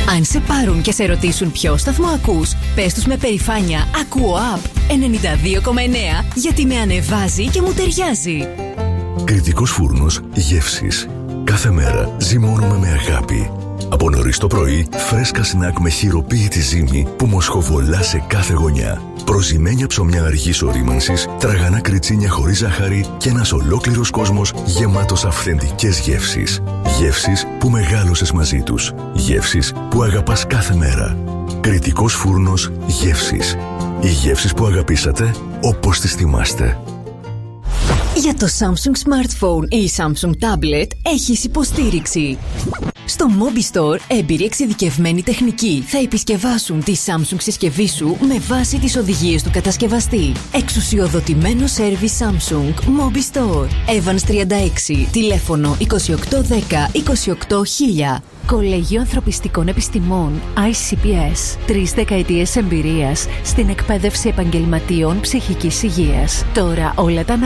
Αν σε πάρουν και σε ρωτήσουν ποιο σταθμό ακούς, πες τους με περηφάνεια «Ακούω App 92,9» γιατί με ανεβάζει και μου ταιριάζει. Κρητικός φούρνος γεύσης. Κάθε μέρα ζυμώνουμε με αγάπη. Από νωρίς το πρωί, φρέσκα σνακ με χειροποίητη ζύμη που μοσχοβολά σε κάθε γωνιά. Προζυμένια ψωμιά αργής ορίμανσης, τραγανά κριτσίνια χωρίς ζάχαρη και ένας ολόκληρος κόσμος γεμάτος αυθεντικές γεύσεις. Γεύσεις που μεγάλωσες μαζί τους. Γεύσεις που αγαπάς κάθε μέρα. Κρητικός φούρνος γεύσης. Οι γεύσεις που αγαπήσατε όπως τις θυμάστε. Για το Samsung Smartphone ή Samsung Tablet έχεις υποστήριξη. Στο Mobi Store, έμπειροι εξειδικευμένοι τεχνικοί θα επισκευάσουν τη Samsung συσκευή σου με βάση τις οδηγίες του κατασκευαστή. Εξουσιοδοτημένο σέρβις Samsung Mobi Store. Evans 36, τηλέφωνο 2810 28000. Κολέγιο Ανθρωπιστικών Επιστημών ICPS. 3 δεκαετίες εμπειρίας στην εκπαίδευση επαγγελματίων ψυχικής υγείας. Τώρα όλα τα